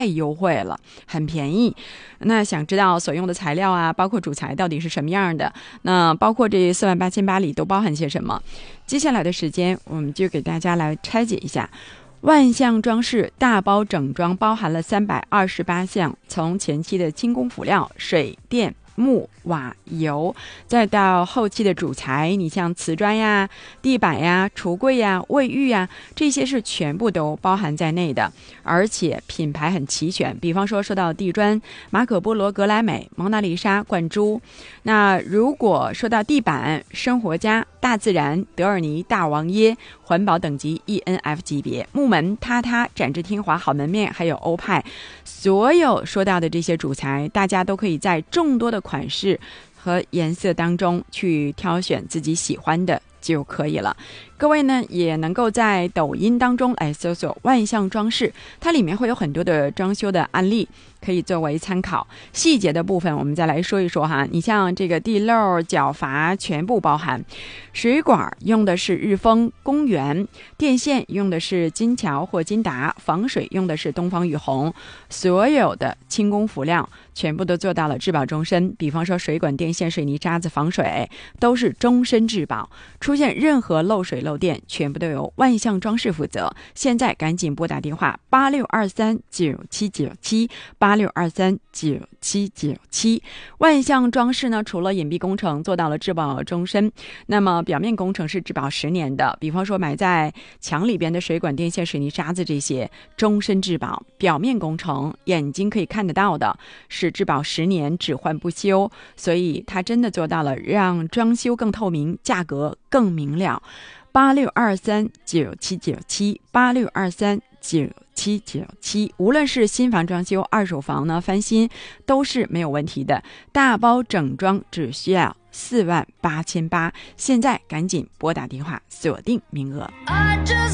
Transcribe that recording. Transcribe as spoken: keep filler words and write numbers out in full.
太优惠了，很便宜。那想知道所用的材料啊，包括主材到底是什么样的，那包括这四万八千八里都包含些什么，接下来的时间我们就给大家来拆解一下。万象装饰大包整装包含了三百二十八项，从前期的轻工辅料、水电木瓦油，再到后期的主材，你像瓷砖呀、地板呀、橱柜呀、卫浴呀，这些是全部都包含在内的，而且品牌很齐全。比方说说到地砖，马可波罗、格莱美、蒙娜丽莎、冠珠。那如果说到地板，生活家、大自然、德尔尼、大王耶，环保等级 E N F 级别，木门、榻榻、展翅天华、好门面，还有欧派，所有说到的这些主材，大家都可以在众多的款式和颜色当中去挑选自己喜欢的就可以了。各位呢也能够在抖音当中来搜索万象装饰，它里面会有很多的装修的案例可以作为参考。细节的部分我们再来说一说哈，你像这个地漏、角阀全部包含，水管用的是日丰、公园，电线用的是金桥或金达，防水用的是东方雨虹，所有的轻工辅料全部都做到了质保终身。比方说水管、电线、水泥渣子、防水都是终身质保，出现任何漏水漏电全部都由万象装饰负责。现在赶紧拨打电话八六二三九七九七八六二三九七九七。万象装饰呢，除了隐蔽工程做到了质保终身，那么表面工程是质保十年的，比方说埋在墙里边的水管、电线、水泥渣子这些终身质保。表面工程眼睛可以看得到的是质保十年，只换不修，所以它真的做到了让装修更透明，价格更明了。八六二三九七九七八六二三九七九七，无论是新房装修、二手房呢翻新都是没有问题的，大包整装只需要四万八千八。现在赶紧拨打电话锁定名额。